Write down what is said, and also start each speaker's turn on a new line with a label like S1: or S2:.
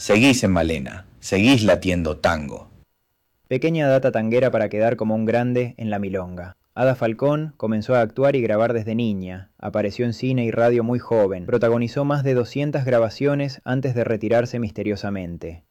S1: Seguís en Malena, seguís latiendo tango.
S2: Pequeña data tanguera para quedar como un grande en la milonga. Ada Falcón comenzó a actuar y grabar desde niña, apareció en cine y radio muy joven, protagonizó más de 200 grabaciones antes de retirarse misteriosamente.